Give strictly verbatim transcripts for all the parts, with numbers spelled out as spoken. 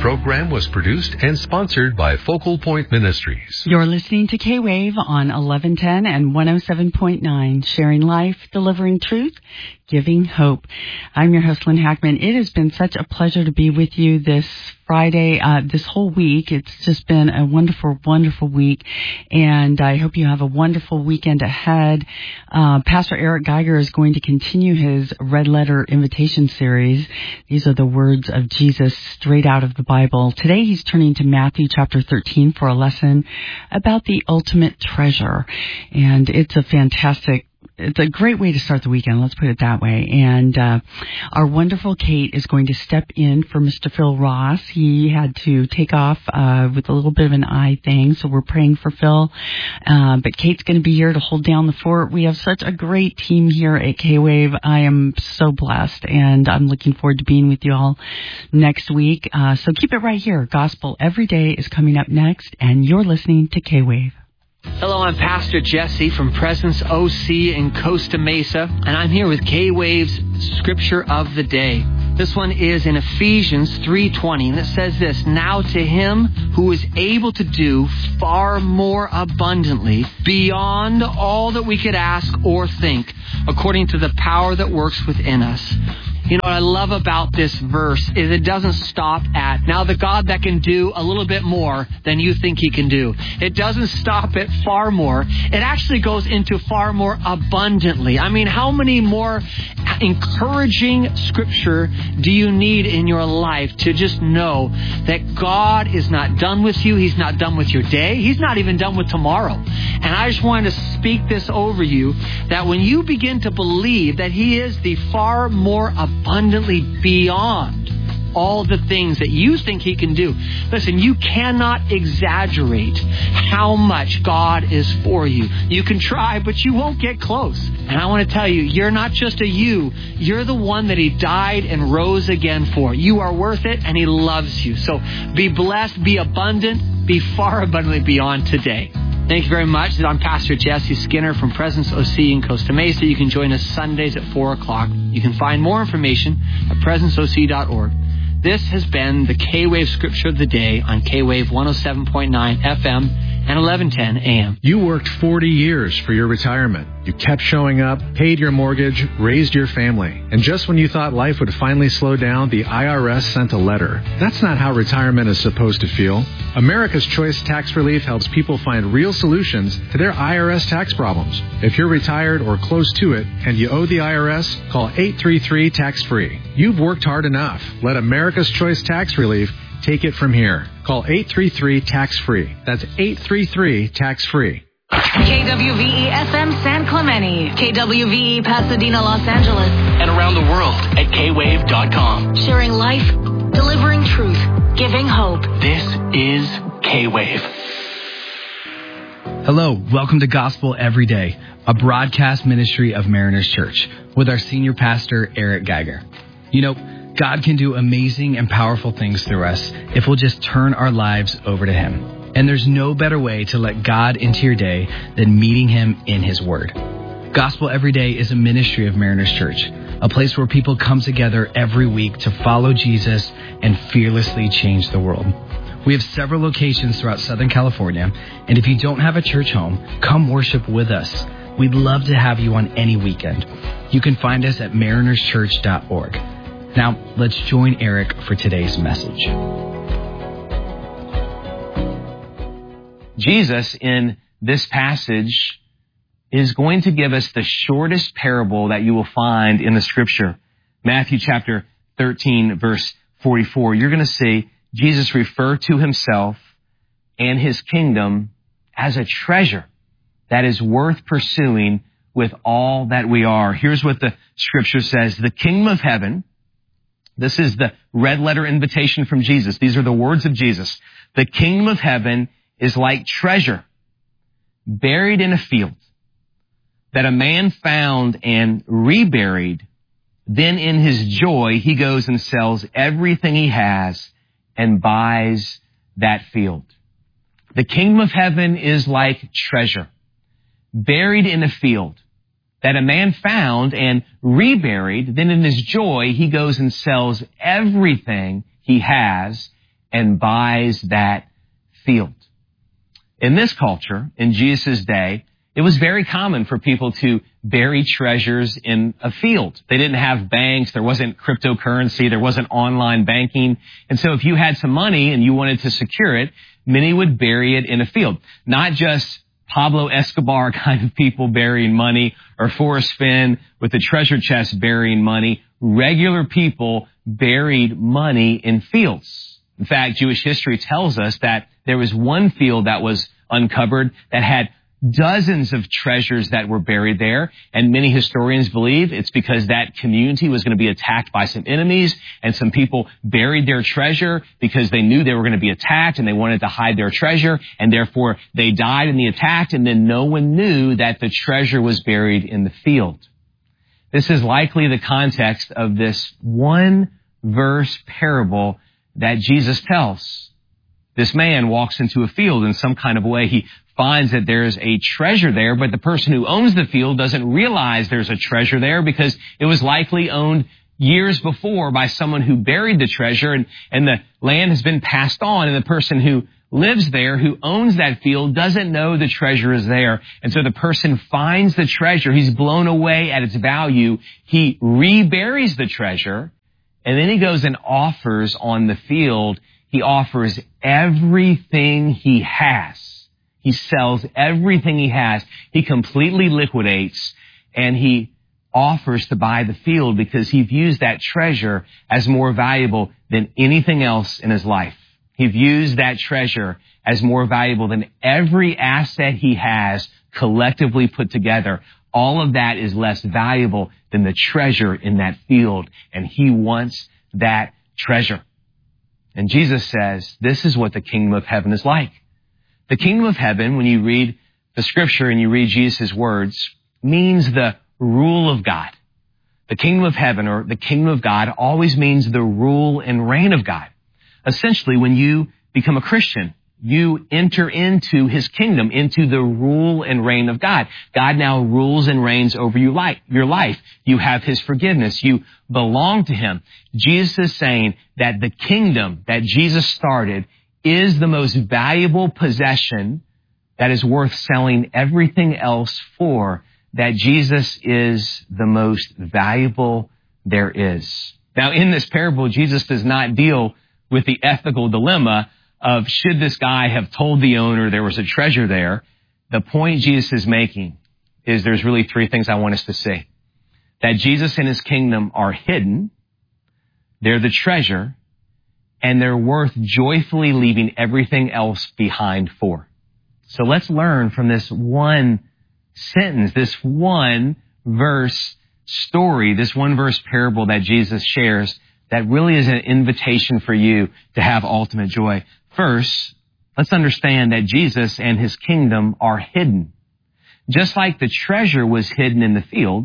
program was produced and sponsored by Focal Point Ministries. You're listening to K-Wave on eleven ten and one oh seven point nine, sharing life, delivering truth, giving hope. I'm your host, Lynn Hackman. It has been such a pleasure to be with you this Friday, uh, this whole week. It's just been a wonderful, wonderful week, and I hope you have a wonderful weekend ahead. Uh, Pastor Eric Geiger is going to continue his Red Letter Invitation series. These are the words of Jesus straight out of the Bible. Today he's turning to Matthew chapter thirteen for a lesson about the ultimate treasure, and it's a fantastic It's a great way to start the weekend, let's put it that way. And uh, our wonderful Kate is going to step in for Mister Phil Ross. He had to take off uh, with a little bit of an eye thing, so we're praying for Phil. Uh, but Kate's going to be here to hold down the fort. We have such a great team here at K-Wave. I am so blessed, and I'm looking forward to being with you all next week. Uh, so keep it right here. Gospel Every Day is coming up next, and you're listening to K-Wave. Hello, I'm Pastor Jesse from Presence O C in Costa Mesa, and I'm here with K-Wave's Scripture of the Day. This one is in Ephesians three twenty, and it says this: "Now to him who is able to do far more abundantly, beyond all that we could ask or think, according to the power that works within us." You know, what I love about this verse is it doesn't stop at, now the God that can do a little bit more than you think he can do. It doesn't stop at far more. It actually goes into far more abundantly. I mean, how many more encouraging scripture do you need in your life to just know that God is not done with you? He's not done with your day. He's not even done with tomorrow. And I just wanted to speak this over you, that when you begin to believe that he is the far more abundant, abundantly beyond all the things that you think he can do. Listen, you cannot exaggerate how much God is for you. You can try, but you won't get close. And I want to tell you, you're not just a you. You're the one that he died and rose again for. You are worth it, and he loves you. So be blessed, be abundant, be far abundantly beyond today. Thank you very much. I'm Pastor Jesse Skinner from Presence O C in Costa Mesa. You can join us Sundays at four o'clock. You can find more information at presence o c dot org. This has been the K-Wave Scripture of the Day on K-Wave one oh seven point nine F M and eleven ten A M. You worked forty years for your retirement. You kept showing up, paid your mortgage, raised your family. And just when you thought life would finally slow down, the I R S sent a letter. That's not how retirement is supposed to feel. America's Choice Tax Relief helps people find real solutions to their I R S tax problems. If you're retired or close to it and you owe the I R S, call eight three three tax free. You've worked hard enough. Let America's Choice Tax Relief take it from here. Call eight three three tax free. That's eight three three tax free. K W V E F M San Clemente, K W V E Pasadena, Los Angeles, and around the world at K wave dot com. Sharing life, delivering truth, giving hope. This is K-Wave. Hello, welcome to Gospel Every Day, a broadcast ministry of Mariners Church with our senior pastor, Eric Geiger. You know, God can do amazing and powerful things through us if we'll just turn our lives over to him. And there's no better way to let God into your day than meeting him in his word. Gospel Every Day is a ministry of Mariners Church, a place where people come together every week to follow Jesus and fearlessly change the world. We have several locations throughout Southern California, and if you don't have a church home, come worship with us. We'd love to have you on any weekend. You can find us at mariners church dot org. Now, let's join Eric for today's message. Jesus, in this passage, is going to give us the shortest parable that you will find in the Scripture. Matthew chapter thirteen, verse forty-four. You're going to see Jesus refer to himself and his kingdom as a treasure that is worth pursuing with all that we are. Here's what the Scripture says. The kingdom of heaven, this is the red letter invitation from Jesus. These are the words of Jesus. The kingdom of heaven is like treasure buried in a field that a man found and reburied. Then in his joy, he goes and sells everything he has and buys that field. The kingdom of heaven is like treasure buried in a field that a man found and reburied. Then in his joy, he goes and sells everything he has and buys that field. In this culture, in Jesus' day, it was very common for people to bury treasures in a field. They didn't have banks. There wasn't cryptocurrency. There wasn't online banking. And so if you had some money and you wanted to secure it, many would bury it in a field. Not just Pablo Escobar kind of people burying money, or Forrest Fenn with the treasure chest burying money. Regular people buried money in fields. In fact, Jewish history tells us that there was one field that was uncovered that had dozens of treasures that were buried there, and many historians believe it's because that community was going to be attacked by some enemies, and some people buried their treasure because they knew they were going to be attacked and they wanted to hide their treasure, and therefore they died in the attack, and then no one knew that the treasure was buried in the field. This is likely the context of this one verse parable that Jesus tells. This man walks into a field in some kind of way. He finds that there's a treasure there, but the person who owns the field doesn't realize there's a treasure there because it was likely owned years before by someone who buried the treasure, and, and the land has been passed on, and the person who lives there, who owns that field, doesn't know the treasure is there. And so the person finds the treasure. He's blown away at its value. He reburies the treasure, and then he goes and offers on the field. He offers everything he has. He sells everything he has. He completely liquidates, and he offers to buy the field because he views that treasure as more valuable than anything else in his life. He views that treasure as more valuable than every asset he has collectively put together. All of that is less valuable than the treasure in that field, and he wants that treasure. And Jesus says, this is what the kingdom of heaven is like. The kingdom of heaven, when you read the scripture and you read Jesus' words, means the rule of God. The kingdom of heaven, or the kingdom of God, always means the rule and reign of God. Essentially, when you become a Christian, you enter into his kingdom, into the rule and reign of God. God now rules and reigns over your life. Your life. You have his forgiveness. You belong to him. Jesus is saying that the kingdom that Jesus started is the most valuable possession that is worth selling everything else for, that Jesus is the most valuable there is. Now, in this parable, Jesus does not deal with the ethical dilemma of should this guy have told the owner there was a treasure there. The point Jesus is making is there's really three things I want us to see. That Jesus and his kingdom are hidden, they're the treasure, and they're worth joyfully leaving everything else behind for. So let's learn from this one sentence, this one verse story, this one verse parable that Jesus shares that really is an invitation for you to have ultimate joy. First, let's understand that Jesus and his kingdom are hidden. Just like the treasure was hidden in the field,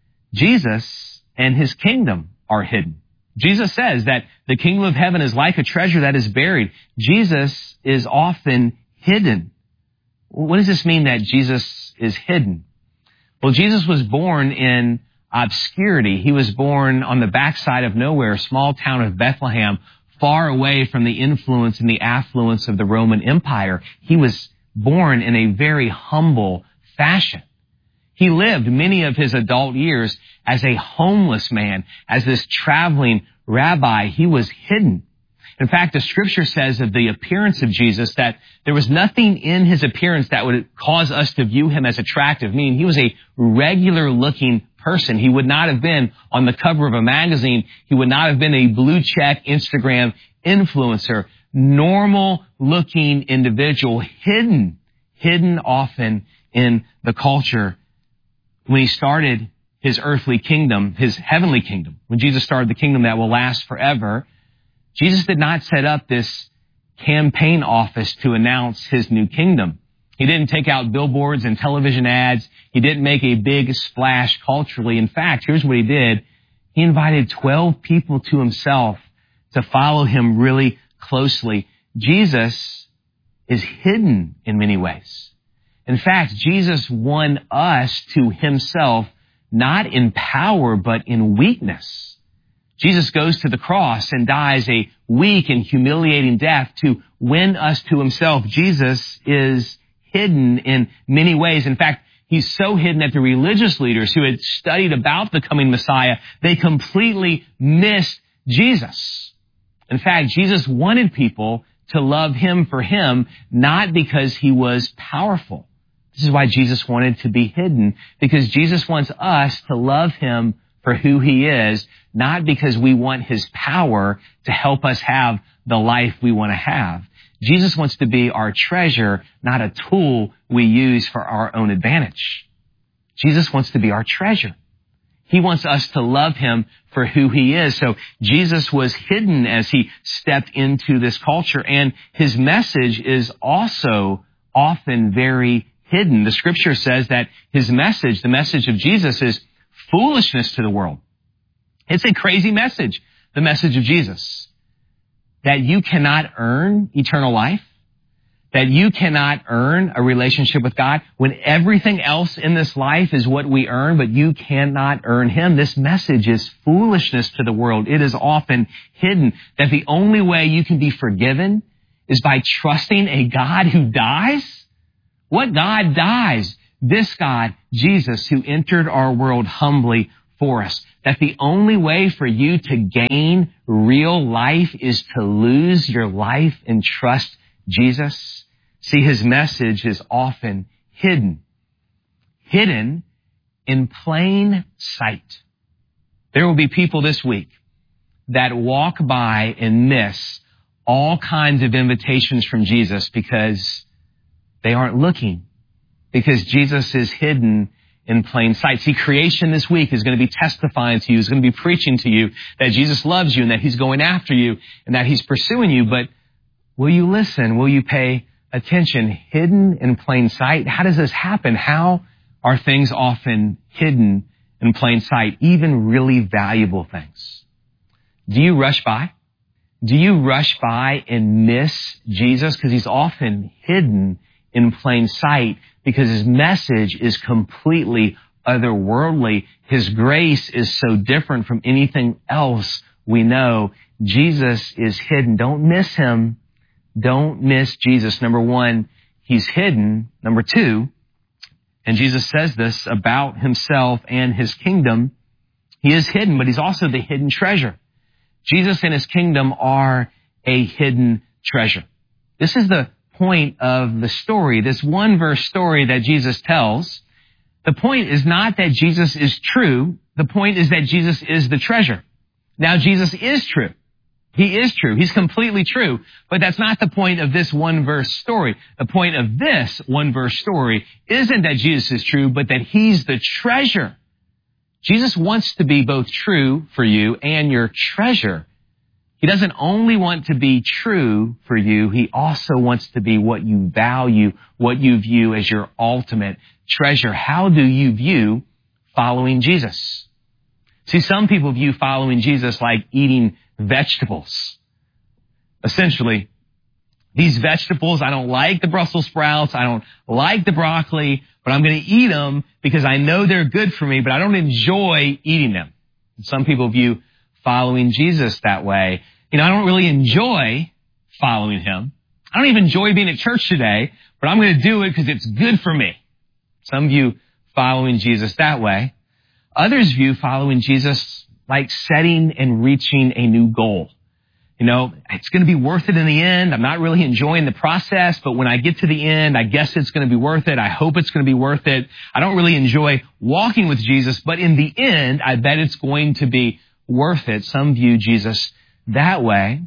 Jesus and his kingdom are hidden. Jesus says that the kingdom of heaven is like a treasure that is buried. Jesus is often hidden. What does this mean that Jesus is hidden? Well, Jesus was born in obscurity. He was born on the backside of nowhere, a small town of Bethlehem, far away from the influence and the affluence of the Roman Empire. He was born in a very humble fashion. He lived many of his adult years as a homeless man, as this traveling rabbi. He was hidden. In fact, the scripture says of the appearance of Jesus that there was nothing in his appearance that would cause us to view him as attractive, meaning he was a regular looking person. He would not have been on the cover of a magazine. He would not have been a blue check Instagram influencer. Normal looking individual, hidden, hidden often in the culture. When he started his earthly kingdom, his heavenly kingdom, when Jesus started the kingdom that will last forever, Jesus did not set up this campaign office to announce his new kingdom. He didn't take out billboards and television ads. He didn't make a big splash culturally. In fact, here's what he did. He invited twelve people to himself to follow him really closely. Jesus is hidden in many ways. In fact, Jesus won us to himself, not in power, but in weakness. Jesus goes to the cross and dies a weak and humiliating death to win us to himself. Jesus is hidden in many ways. In fact, he's so hidden that the religious leaders who had studied about the coming Messiah, they completely missed Jesus. In fact, Jesus wanted people to love him for him, not because he was powerful. This is why Jesus wanted to be hidden, because Jesus wants us to love him for who he is, not because we want his power to help us have the life we want to have. Jesus wants to be our treasure, not a tool we use for our own advantage. Jesus wants to be our treasure. He wants us to love him for who he is. So Jesus was hidden as he stepped into this culture, and his message is also often very hidden. The scripture says that his message, the message of Jesus, is foolishness to the world. It's a crazy message, the message of Jesus. That you cannot earn eternal life, that you cannot earn a relationship with God when everything else in this life is what we earn, but you cannot earn him. This message is foolishness to the world. It is often hidden, that the only way you can be forgiven is by trusting a God who dies. What God dies? This God, Jesus, who entered our world humbly for us. That the only way for you to gain real life is to lose your life and trust Jesus. See, his message is often hidden. Hidden in plain sight. There will be people this week that walk by and miss all kinds of invitations from Jesus because they aren't looking. Because Jesus is hidden in plain sight. See, creation this week is going to be testifying to you, is going to be preaching to you that Jesus loves you and that he's going after you and that he's pursuing you. But will you listen? Will you pay attention? Hidden in plain sight? How does this happen? How are things often hidden in plain sight? Even really valuable things. Do you rush by? Do you rush by and miss Jesus? Because he's often hidden in plain sight, because his message is completely otherworldly. His grace is so different from anything else we know. Jesus is hidden. Don't miss him. Don't miss Jesus. Number one, he's hidden. Number two, and Jesus says this about himself and his kingdom, he is hidden, but he's also the hidden treasure. Jesus and his kingdom are a hidden treasure. This is the point of the story, this one verse story that Jesus tells. The point is not that Jesus is true. The point is that Jesus is the treasure. Now, Jesus is true. He is true. He's completely true. But that's not the point of this one verse story. The point of this one verse story isn't that Jesus is true, but that he's the treasure. Jesus wants to be both true for you and your treasure. He doesn't only want to be true for you, he also wants to be what you value, what you view as your ultimate treasure. How do you view following Jesus? See, some people view following Jesus like eating vegetables. Essentially, these vegetables, I don't like the Brussels sprouts, I don't like the broccoli, but I'm going to eat them because I know they're good for me, but I don't enjoy eating them. Some people view following Jesus that way. You know, I don't really enjoy following him. I don't even enjoy being at church today, but I'm going to do it because it's good for me. Some view following Jesus that way. Others view following Jesus like setting and reaching a new goal. You know, it's going to be worth it in the end. I'm not really enjoying the process, but when I get to the end, I guess it's going to be worth it. I hope it's going to be worth it. I don't really enjoy walking with Jesus, but in the end, I bet it's going to be worth it. Some view Jesus that way.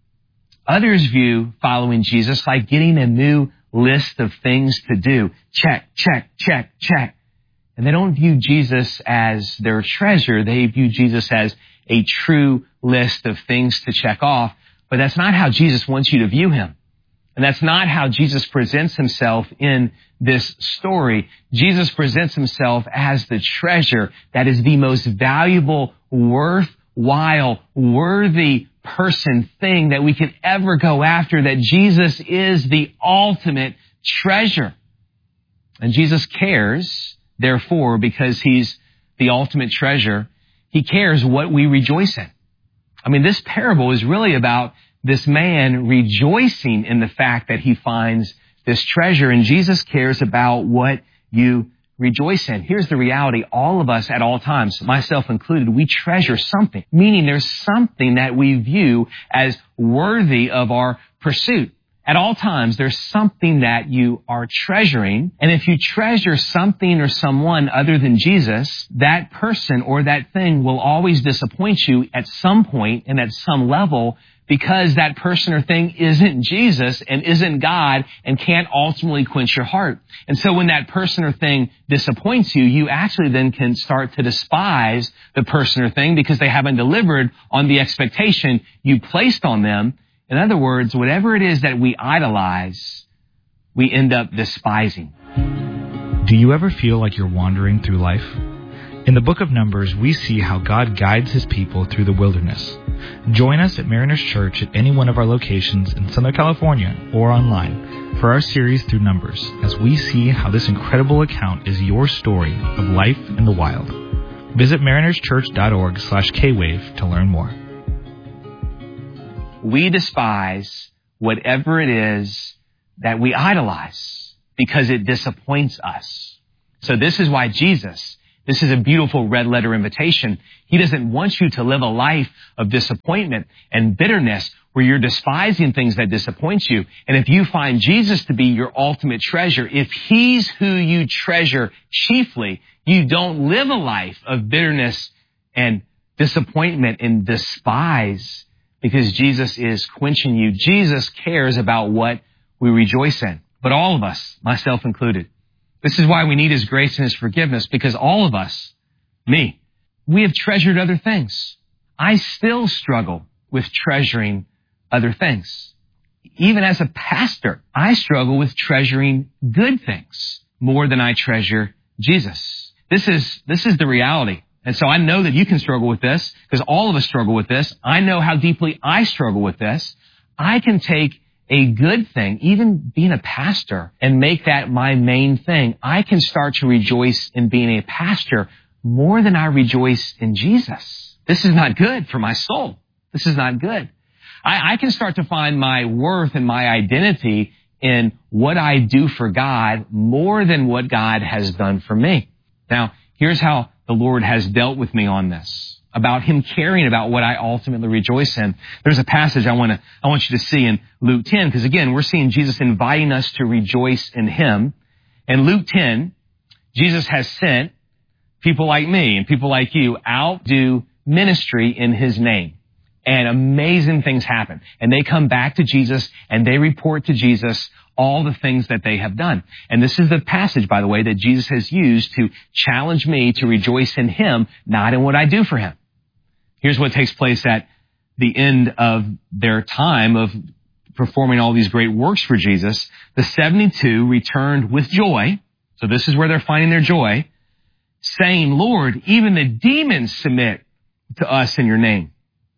Others view following Jesus like getting a new list of things to do. Check, check, check, check. And they don't view Jesus as their treasure. They view Jesus as a true list of things to check off. But that's not how Jesus wants you to view him. And that's not how Jesus presents himself in this story. Jesus presents himself as the treasure that is the most valuable, worthwhile, worthy person, thing that we could ever go after, that Jesus is the ultimate treasure. And Jesus cares, therefore, because he's the ultimate treasure, he cares what we rejoice in. I mean, this parable is really about this man rejoicing in the fact that he finds this treasure, and Jesus cares about what you rejoice in. Here's the reality. All of us at all times, myself included, we treasure something, meaning there's something that we view as worthy of our pursuit. At all times, there's something that you are treasuring. And if you treasure something or someone other than Jesus, that person or that thing will always disappoint you at some point and at some level, because that person or thing isn't Jesus and isn't God and can't ultimately quench your heart. And so when that person or thing disappoints you, you actually then can start to despise the person or thing because they haven't delivered on the expectation you placed on them. In other words, whatever it is that we idolize, we end up despising. Do you ever feel like you're wandering through life? In the book of Numbers, we see how God guides his people through the wilderness. Join us at Mariners Church at any one of our locations in Southern California or online for our series through Numbers, as we see how this incredible account is your story of life in the wild. Visit marinerschurch.org slash kwave to learn more. We despise whatever it is that we idolize because it disappoints us. So this is why Jesus, this is a beautiful red letter invitation. He doesn't want you to live a life of disappointment and bitterness where you're despising things that disappoint you. And if you find Jesus to be your ultimate treasure, if he's who you treasure chiefly, you don't live a life of bitterness and disappointment and despise, because Jesus is quenching you. Jesus cares about what we rejoice in. But all of us, myself included, this is why we need his grace and his forgiveness, because all of us, me, we have treasured other things. I still struggle with treasuring other things. Even as a pastor, I struggle with treasuring good things more than I treasure Jesus. This is, this is the reality. And so I know that you can struggle with this, because all of us struggle with this. I know how deeply I struggle with this. I can take a good thing, even being a pastor, and make that my main thing. I can start to rejoice in being a pastor more than I rejoice in Jesus. This is not good for my soul. This is not good. I, I can start to find my worth and my identity in what I do for God more than what God has done for me. Now, here's how the Lord has dealt with me on this, about him caring about what I ultimately rejoice in. There's a passage I want to, I want you to see in Luke ten, because again, we're seeing Jesus inviting us to rejoice in him. In Luke ten, Jesus has sent people like me and people like you out to do ministry in his name. And amazing things happen. And they come back to Jesus and they report to Jesus all the things that they have done. And this is the passage, by the way, that Jesus has used to challenge me to rejoice in him, not in what I do for him. Here's what takes place at the end of their time of performing all these great works for Jesus. The seventy-two returned with joy. So this is where they're finding their joy, saying, Lord, even the demons submit to us in your name.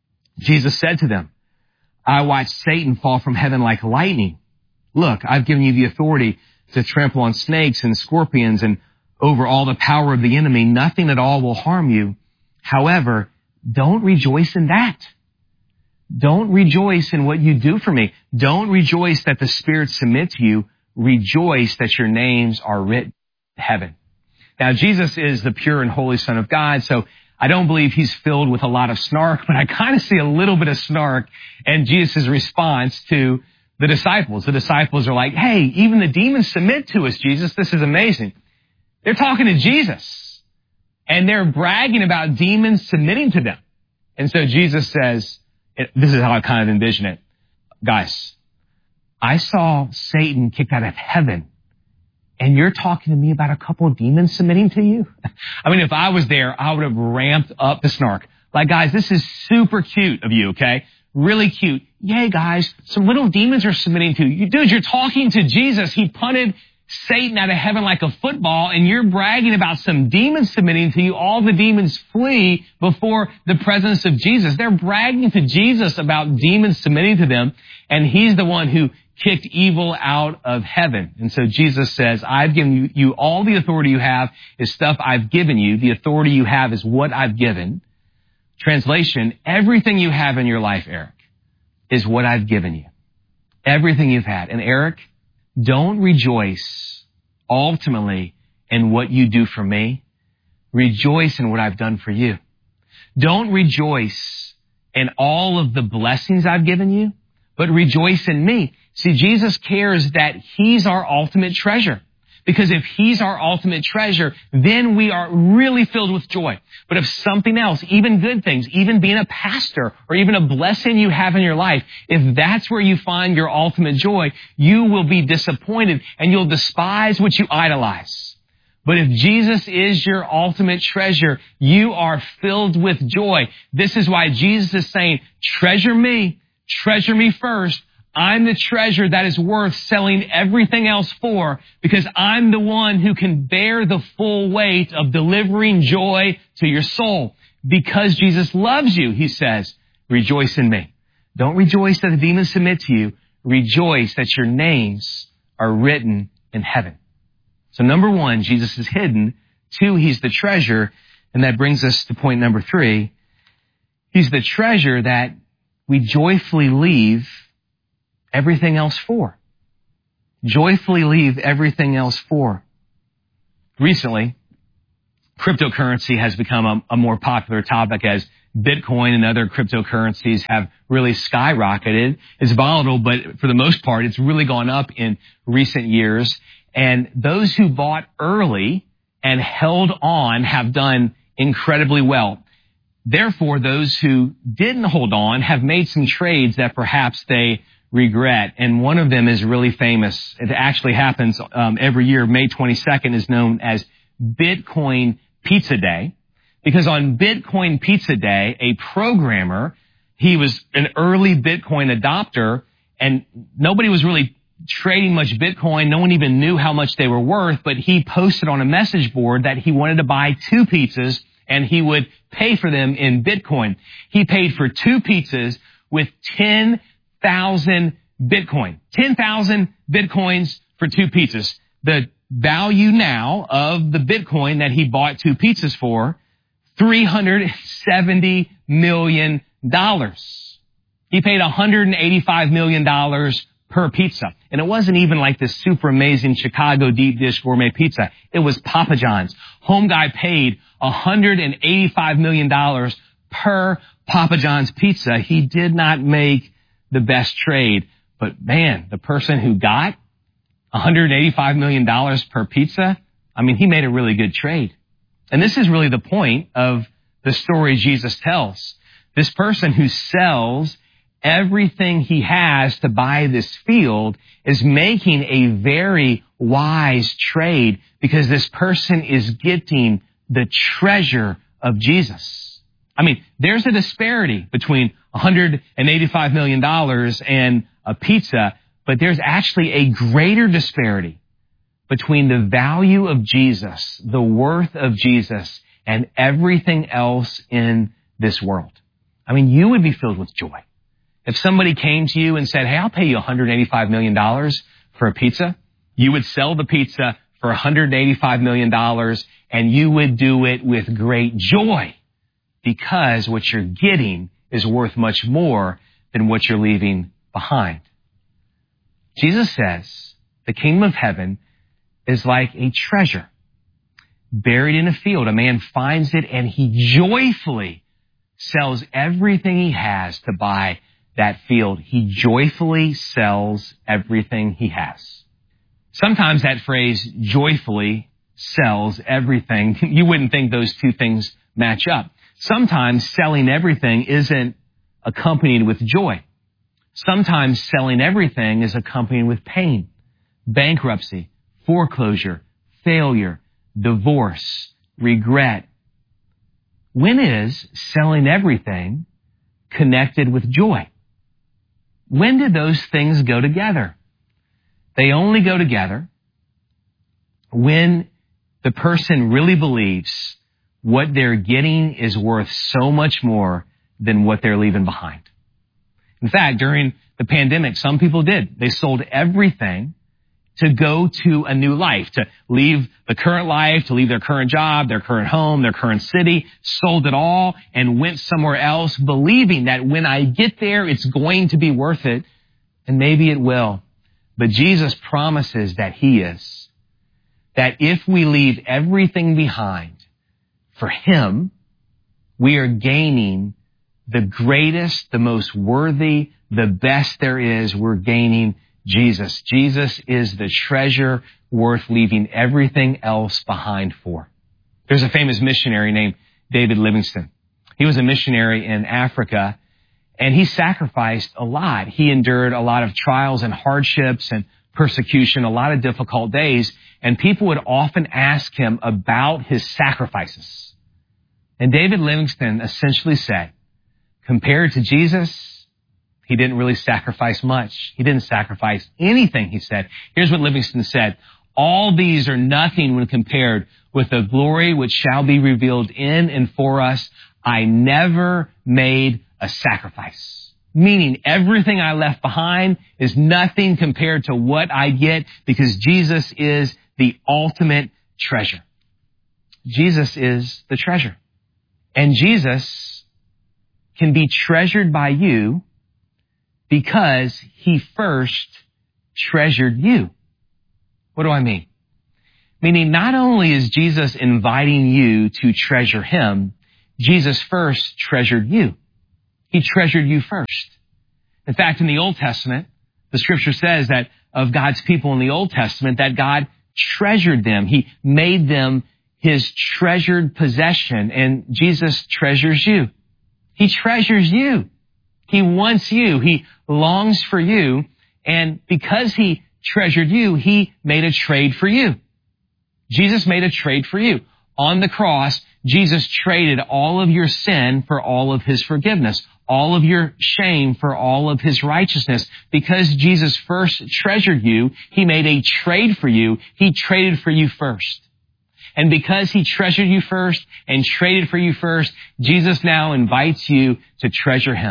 Jesus said to them, I watched Satan fall from heaven like lightning. Look, I've given you the authority to trample on snakes and scorpions and over all the power of the enemy. Nothing at all will harm you. However, don't rejoice in that. Don't rejoice in what you do for me. Don't rejoice that the spirits submit to you. Rejoice that your names are written in heaven. Now, Jesus is the pure and holy Son of God, so I don't believe he's filled with a lot of snark, but I kind of see a little bit of snark in Jesus' response to the disciples. The disciples are like, hey, even the demons submit to us, Jesus. This is amazing. They're talking to Jesus, and they're bragging about demons submitting to them. And so Jesus says, this is how I kind of envision it. Guys, I saw Satan kicked out of heaven, and you're talking to me about a couple of demons submitting to you? I mean, if I was there, I would have ramped up the snark. Like, guys, this is super cute of you, okay? Really cute. Yay, guys, some little demons are submitting to you. Dude, you're talking to Jesus. He punted Satan out of heaven like a football, and you're bragging about some demons submitting to you. All the demons flee before the presence of Jesus. They're bragging to Jesus about demons submitting to them, and he's the one who kicked evil out of heaven. And so Jesus says, I've given you, you all the authority you have is stuff I've given you. The authority you have is what I've given. Translation, everything you have in your life, Eric, is what I've given you. Everything you've had. And Eric, don't rejoice ultimately in what you do for me. Rejoice in what I've done for you. Don't rejoice in all of the blessings I've given you, but rejoice in me. See, Jesus cares that He's our ultimate treasure. Because if He's our ultimate treasure, then we are really filled with joy. But if something else, even good things, even being a pastor or even a blessing you have in your life, if that's where you find your ultimate joy, you will be disappointed and you'll despise what you idolize. But if Jesus is your ultimate treasure, you are filled with joy. This is why Jesus is saying, treasure me, treasure me first. I'm the treasure that is worth selling everything else for, because I'm the one who can bear the full weight of delivering joy to your soul. Because Jesus loves you, He says, rejoice in me. Don't rejoice that the demons submit to you. Rejoice that your names are written in heaven. So number one, Jesus is hidden. Two, He's the treasure. And that brings us to point number three. He's the treasure that we joyfully leave everything else for. Joyfully leave everything else for. Recently, cryptocurrency has become a, a more popular topic as Bitcoin and other cryptocurrencies have really skyrocketed. It's volatile, but for the most part, it's really gone up in recent years. And those who bought early and held on have done incredibly well. Therefore, those who didn't hold on have made some trades that perhaps they regret. And one of them is really famous. It actually happens um, every year. May twenty-second is known as Bitcoin Pizza Day, because on Bitcoin Pizza Day, a programmer, he was an early Bitcoin adopter, and nobody was really trading much Bitcoin. No one even knew how much they were worth, but he posted on a message board that he wanted to buy two pizzas and he would pay for them in Bitcoin. He paid for two pizzas with ten thousand Bitcoin. ten thousand Bitcoins for two pizzas. The value now of the Bitcoin that he bought two pizzas for, three hundred seventy million dollars. He paid one hundred eighty-five million dollars per pizza. And it wasn't even like this super amazing Chicago deep dish gourmet pizza. It was Papa John's. Home guy paid one hundred eighty-five million dollars per Papa John's pizza. He did not make the best trade. But man, the person who got one hundred eighty-five million dollars per pizza, I mean, he made a really good trade. And this is really the point of the story Jesus tells. This person who sells everything he has to buy this field is making a very wise trade, because this person is getting the treasure of Jesus. I mean, there's a disparity between one hundred eighty-five million dollars and a pizza, but there's actually a greater disparity between the value of Jesus, the worth of Jesus, and everything else in this world. I mean, you would be filled with joy if somebody came to you and said, hey, I'll pay you one hundred eighty-five million dollars for a pizza. You would sell the pizza for one hundred eighty-five million dollars, and you would do it with great joy, because what you're getting is worth much more than what you're leaving behind. Jesus says the kingdom of heaven is like a treasure buried in a field. A man finds it and he joyfully sells everything he has to buy that field. He joyfully sells everything he has. Sometimes that phrase, joyfully sells everything, you wouldn't think those two things match up. Sometimes selling everything isn't accompanied with joy. Sometimes selling everything is accompanied with pain, bankruptcy, foreclosure, failure, divorce, regret. When is selling everything connected with joy? When did those things go together? They only go together when the person really believes what they're getting is worth so much more than what they're leaving behind. In fact, during the pandemic, some people did. They sold everything to go to a new life, to leave the current life, to leave their current job, their current home, their current city, sold it all and went somewhere else, believing that when I get there, it's going to be worth it. And maybe it will. But Jesus promises that he is. That if we leave everything behind for him, we are gaining the greatest, the most worthy, the best there is. We're gaining Jesus. Jesus is the treasure worth leaving everything else behind for. There's a famous missionary named David Livingstone. He was a missionary in Africa, and he sacrificed a lot. He endured a lot of trials and hardships and persecution, a lot of difficult days, and people would often ask him about his sacrifices. And David Livingstone essentially said, compared to Jesus, he didn't really sacrifice much. He didn't sacrifice anything, he said. Here's what Livingstone said. All these are nothing when compared with the glory which shall be revealed in and for us. I never made a sacrifice. Meaning everything I left behind is nothing compared to what I get because Jesus is the ultimate treasure. Jesus is the treasure. And Jesus can be treasured by you because he first treasured you. What do I mean? Meaning not only is Jesus inviting you to treasure him, Jesus first treasured you. He treasured you first. In fact, in the Old Testament, the scripture says that of God's people in the Old Testament, that God treasured them. He made them his treasured possession, and Jesus treasures you. He treasures you. He wants you. He longs for you. And because he treasured you, he made a trade for you. Jesus made a trade for you. On the cross, Jesus traded all of your sin for all of his forgiveness, all of your shame for all of his righteousness. Because Jesus first treasured you, he made a trade for you. He traded for you first. And because he treasured you first and traded for you first, Jesus now invites you to treasure him.